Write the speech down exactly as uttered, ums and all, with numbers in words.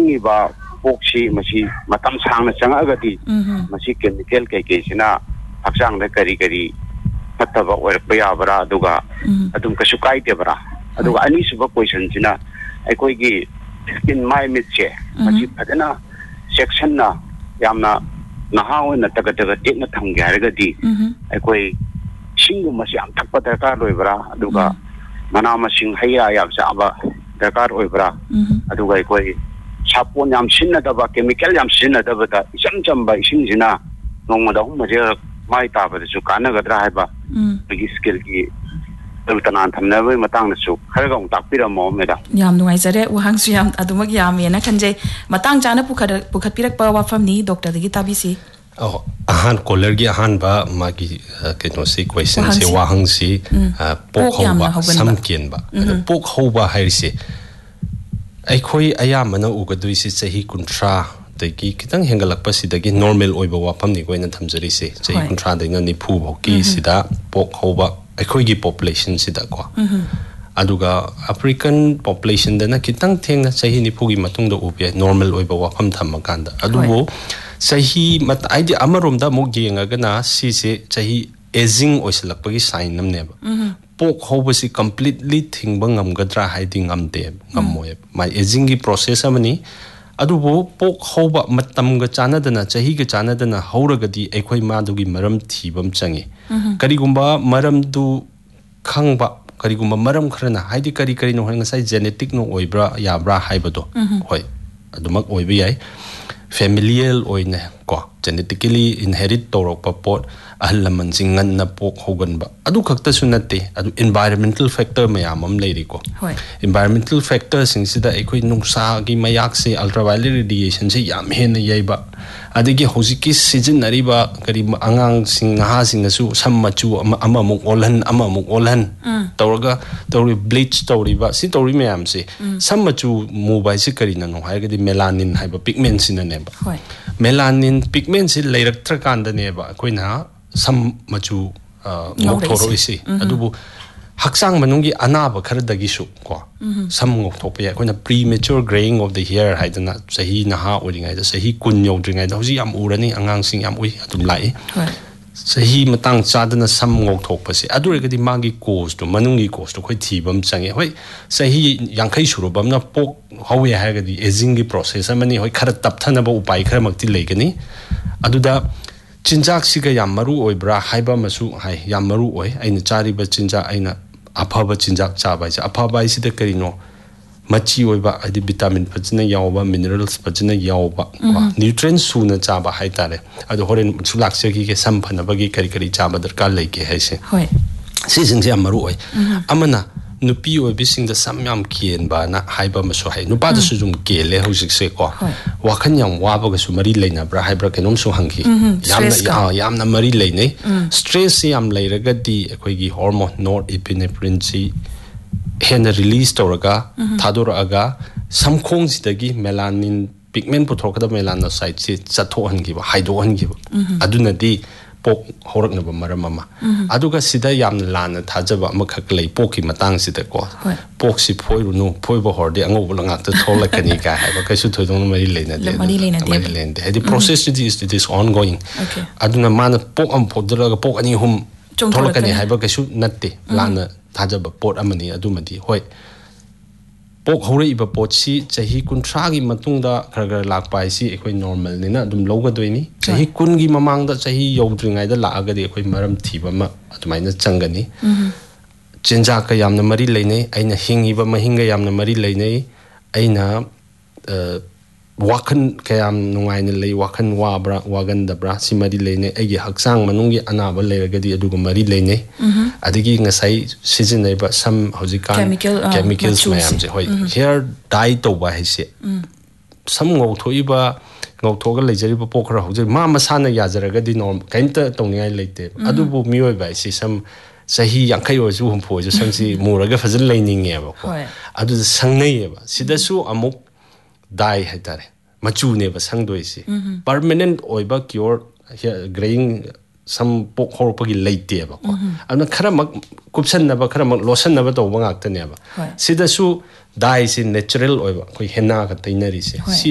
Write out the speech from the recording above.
ꯄꯣꯛꯅꯤꯕ ꯄꯣꯛꯁꯤ ꯃꯁꯤ ꯃꯇꯝ ꯁꯥꯡꯅ ꯆꯪꯉꯛꯑꯒꯗꯤ ꯃꯁꯤ ꯀꯦꯃꯤꯀꯦꯜ ꯀꯩꯀꯩꯁꯤꯅ ꯍꯛꯆꯥꯡꯗ ꯀꯔꯤ ꯀꯔꯤ ꯐꯠꯇꯕ ꯑꯣꯏꯔꯛꯄ ꯌꯥꯕ꯭ꯔꯥ ꯑꯗꯨꯒ ꯑꯗꯨꯝ ꯀꯩꯁꯨ ꯀꯥꯏꯗꯦꯕ꯭ꯔꯥ ꯑꯗꯨꯒ ꯑꯅꯤꯁꯨꯕ ꯀꯣꯏꯁꯟꯁꯤꯅ ꯑꯩꯈꯣꯏꯒꯤ ꯁ꯭ꯀꯤꯟ ꯃꯥꯏ ꯃꯤꯠꯁꯦ ꯃꯁꯤ ꯐꯖꯅ ꯆꯦꯛꯁꯟꯅ ꯌꯥꯝꯅ ꯅꯍꯥ ꯑꯣꯏꯅ ꯇꯒꯠ ꯇꯒꯠ ꯇꯦꯛꯅ ꯊꯝꯒꯦ ꯍꯥꯏꯔꯒꯗꯤ ꯑꯩꯈꯣꯏ ꯏꯁꯤꯡꯒꯨꯝꯕꯁꯤ ꯌꯥꯝ ꯊꯛꯄ ꯗꯔꯀꯥꯔ ꯑꯣꯏꯕ꯭ꯔꯥ ꯑꯗꯨꯒ ꯃꯅꯥ ꯃꯁꯤꯡ ꯍꯩ ꯔꯥ ꯌꯥꯝ ꯆꯥꯕ ꯗꯔꯀꯥꯔ ꯑꯣꯏꯕ꯭ꯔꯥ ꯑꯗꯨꯒ ꯑꯩꯈꯣꯏ ꯁꯥꯄꯣꯟ ꯌꯥꯝ ꯁꯤꯖꯤꯟꯅꯗꯕ ꯀꯦꯃꯤꯀꯦल ꯌꯥꯝ ꯁꯤꯖꯤꯟꯅꯗꯕꯗ ꯏꯆꯝ ꯆꯝꯕ ꯏꯁꯤꯡꯁꯤꯅ ꯅꯣꯡꯃꯗ ꯑꯍꯨꯝ ꯃꯔꯤꯔꯛ ꯃꯥꯏ ꯇꯥꯕꯗꯁꯨ ꯀꯥꯟꯅꯒꯗ꯭ꯔꯥ ꯍꯥꯏꯕ ꯑꯩꯈꯣꯏꯒꯤ ꯁ꯭ꯀꯤꯜꯒꯤ ꯇꯅꯥꯟ ꯊꯝꯅꯕꯒꯤ ꯃꯇꯥꯡꯗꯁꯨ ꯈꯔꯒ ꯑꯃꯨꯛ ꯇꯥꯛꯄꯤꯔꯝꯃꯣ ꯃꯦꯗꯥꯝ ꯌꯥꯝ ꯅꯨꯡꯉꯥꯏꯖꯔꯦ ꯋꯥꯍꯪꯁꯨ ꯌꯥꯝ ꯑꯗꯨꯃꯛ ꯌꯥꯝꯃꯦꯅ ꯈꯟꯖꯩ ꯃꯇꯥꯡ ꯆꯥꯅ ꯄꯨꯈꯠꯄꯤꯔꯛꯄ ꯋꯥꯐꯝꯅꯤ ꯗꯣꯛꯇꯔꯗꯒꯤ ꯇꯥꯕꯤꯁꯤ Oh, ahan kolergi ahan ba magi keno si question si wahang si pok hoba samken ba pok hoba hairisi aikhoi ayamana ugadui si chahi kuntra dagi kitang hengalakpa sidagi normal oiba wafam ni goina thamjari si chahi kuntra daina nifu bhoki sida pok hoba aikhoi gi population sida ko aduga African population dana kitang thengna chahi nifu gi matungda ubi normal oiba wafam thamakanda adubo Sahi mat idea amarumda mugyengagana si se sahi aging oislakpagi sign namneba pok hobasi completely thingba ngamgadra haiding ngamde ngamoy my aging gi process amani adubo pok hoba matamga chanadana sahi ga chanadana hauragadi aikhoi madugi maram thibam changi karigumba maram du khangba karigumba maram kharana haidi kari kari no ngasai genetic no oibra yabra haibado hoi adumak oiba yai familial oine ko genetically inherit torokpa pot ahalaman singan na pok hogan ba adu khakta sunate adu environmental factor mayam am leiri ko environmental factors sing sida ekoi nungsa gi mayak se ultraviolet radiation se yam hena yaiba adigi hojiki season nariba kari angang sing ha sing asu sammachu ama muk olhan ama muk olhan tawraga tawri bleach tawriba si tawri mayam se sammachu mobile se kari na no haigadi melanin haiba pigment sinane ba melanin pigment se leiraktra kanda ne ba koina sam machu ngokthoro isi adubu haksang manungi anaba kharadagi su ko sam ngokthopya koina premature graying of the hair haidana sahi naha oringai da sahi kun yodringai da hoji yam urani angang sing yam ui adum lai sahi matang chadana sam ngokthopase adurigadi magi cause to manungi cause to khoi thibam change hoi sahi yankai surubam na pok hawi hagadi aging gi process amani hoi khara tapthana ba upai khara makti legani aduda chinjak siga yam maru oibra haiba masu hai yam maru oi aina chari ba chinja aina aphaba chinjak chaba ja aphaba isida karino machi oiba adi vitamin pajina yawba minerals pajina yawba nutrients suna chaba haitare adu horen sulaksegi ke samphana kari kari chaba darkar leike haise hoi si sing yam maru oi amana nupi oi bising da samyam kien ba na haiba maso hai nupa da su jum kele hojik se ko wakhan yam waba ga su mari leina bra haibra kenom su hangi yamna ya yamna mari leinai stress yam leiraga di ekoi gi hormone norepinephrine si hena release toraga thadoraga samkhong sidagi melanin pigment puthokada melanocyte si chatho hangi ba haido hangi ba aduna di pok horakna ba maramama aduga sida yamna lana thajaba amakhak lei poki matang sida ko pok si phoirunu phoiba horde angobula ngakta tholakani ka haiba kaisu thodong mari leina de mari leina de mari leina de the process is it is ongoing aduna mana pok am phodra pok ani hum tholakani haiba kaisu natte lana thajaba pot amani adumadi hoi pok hore iba pot si chahi kuntra gi matungda kharagar lakpa si ekoi normal nina adum loga doini chahi kun gi mamangda chahi yodringai da laaga de ekoi maram thiba ma adumaina changani chinja ka yamna mari leinai aina hingiba mahinga yamna mari leinai aina wakhan kayam nungaina lei wakhan wabra wagandabra si mari leinai agi haksang manungi anaba leiragadi aduga mari leinai adigi ngasai seasonai ba some hojika chemicals mayam je hoi hair dye to ba haise some ngauthoi ba ngauthoga leijari ba pokra hojai ma masana yajaragadi norm kainta tongningai leite adubu mioi ba si some sahi yankai oju humpo oju samsi muraga fazal leininge ba ko adu sangnai ba sidasu amuk dye haitare machu ne ba sangdoisi permanent oiba cure graying some pok horpagi leite ba ko ana khara mak kupsan na ba khara mak lotion na ba to ba ngakta ne ba sidasu dye si natural oiba koi henna ka tainari se